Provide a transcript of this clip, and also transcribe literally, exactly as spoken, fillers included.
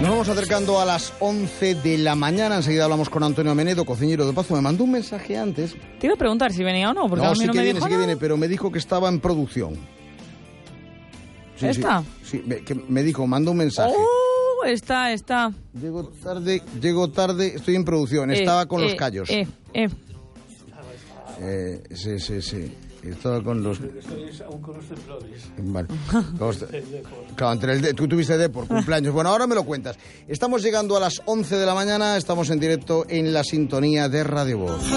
Nos vamos acercando a las once de la mañana. Enseguida hablamos con Antonio Menedo, cocinero de Pazo. Me mandó un mensaje antes. Te iba a preguntar si venía o no, porque no, a mí sí no que me viene, dijo sí que nada. viene, pero me dijo que estaba en producción. Sí, ¿Está? Sí, sí, me, que me dijo, mandó un mensaje. Oh, está, está. Llego tarde, llego tarde, estoy en producción. Eh, Estaba con eh, los callos. Eh, eh. Eh, sí, sí, sí. Estaba con los... Vale. Claro, entre el de... Tú tuviste de por cumpleaños. Bueno, ahora me lo cuentas. Estamos llegando a las once de la mañana. Estamos en directo en la sintonía de Radio Voz.